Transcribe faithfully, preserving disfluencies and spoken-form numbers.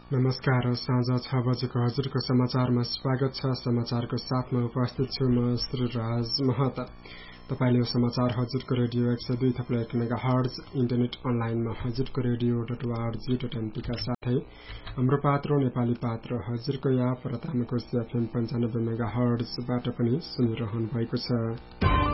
नमस्कार, साँझ छ बजेको हजुरको समाचारमा स्वागत छ। समाचारको साथमा उपस्थित छु म श्रीराज महता। तपाईले यो समाचार हजुरको रेडियो एक सय दुई थप्लो एक मेगा हर्ज इन्टरनेट अनलाइनमा हजुरको radio dot ORG dot NP का साथै हाम्रो पात्रो नेपाली पात्र हजुरको या प्रतामको एफएम पञ्चानब्बे मेगा हर्जबाट पनि सुनिरहनु भएको छ।